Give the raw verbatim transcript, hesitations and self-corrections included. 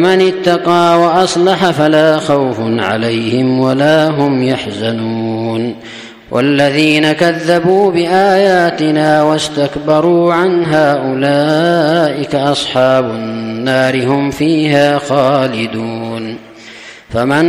من اتقى وأصلح فلا خوف عليهم ولا هم يحزنون والذين كذبوا بآياتنا واستكبروا عنها أولئك أصحاب النار هم فيها خالدون فمن